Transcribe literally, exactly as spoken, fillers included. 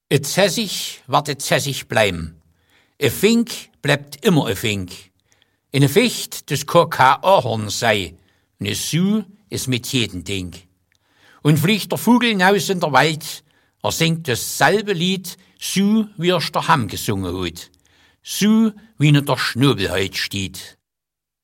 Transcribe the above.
Et Zessig wat et Zessig bleiben. E Fink bleibt immer e Fink. In e Ficht, das kann kein Ahorn sei. Ne Su ist mit jedem Ding. Und fliegt der Vogel hinaus in der Wald, er singt dasselbe Lied, so wie er daheim gesungen hat. So wie in der Schnobel heut steht.